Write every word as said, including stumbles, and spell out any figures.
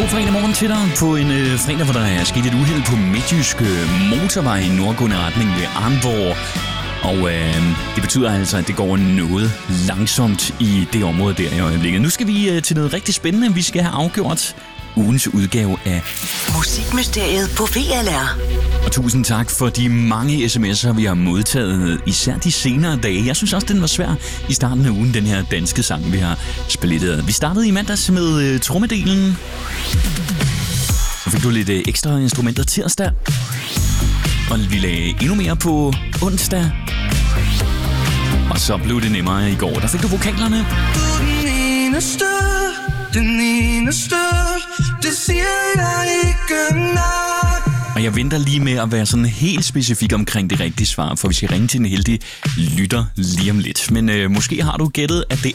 God fredag morgen til dig på en øh, fredag, hvor der er sket et uheld på Midtjysk motorvej i nordgående retning ved Arnborg. Og øh, det betyder altså, at det går noget langsomt i det område der i øjeblikket. Nu skal vi øh, til noget rigtig spændende. Vi skal have afgjort ugens udgave af Musikmysteriet på V L R. Og tusind tak for de mange sms'er, vi har modtaget, især de senere dage. Jeg synes også, den var svær i starten af ugen, den her danske sang, vi har splittet. Vi startede i mandags med øh, trommedelen. Så fik du lidt øh, ekstra instrumenter tirsdag. Og vi lagde endnu mere på onsdag. Og så blev det nemmere i går. Der fik du vokalerne. Du er den eneste, den eneste, det siger jeg ikke nok. Og jeg venter lige med at være sådan helt specifik omkring det rigtige svar, for vi skal ringe til en heldig lytter lige om lidt. Men øh, måske har du gættet, at det